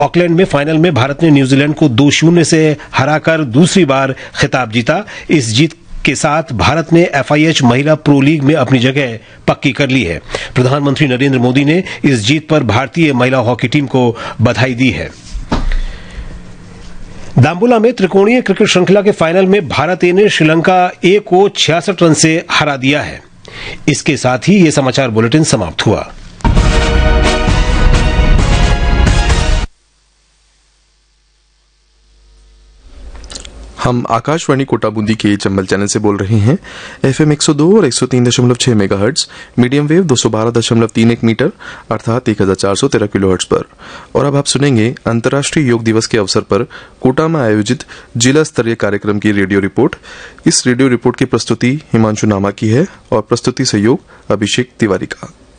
Auckland में final में भारत ने न्यूजीलैंड को 2-0 से हराकर दूसरी बार खिताब जीता। इस जीत के साथ भारत ने FIH महिला प्रो लीग में अपनी जगह पक्की कर ली है। प्रधानमंत्री नरेंद्र मोदी ने इस जीत पर भारतीय महिला हॉकी टीम को बधाई दी है। दाम्बुला में त्रिकोणीय क्रिकेट श्रृंखला के फाइनल में भारत ए ने श्रीलंका ए को 66 रन से हरा दिया है। इसके साथ ही ये समाचार बुलेटिन समाप्त हुआ। हम आकाशवाणी कोटा बूंदी के चंबल चैनल से बोल रहे हैं। FM 102 और 103.6 मेगाहर्ट्ज, मीडियम वेव 212.31 मीटर अर्थात 1413 किलोहर्ट्ज पर। और अब आप सुनेंगे अंतर्राष्ट्रीय योग दिवस के अवसर पर कोटा में आयोजित जिला स्तरीय कार्यक्रम की रेडियो रिपोर्ट। इस रेडियो रिपोर्ट की प्रस्तुति हिमांशु नामा की है और प्रस्तुति सहयोग अभिषेक तिवारी का।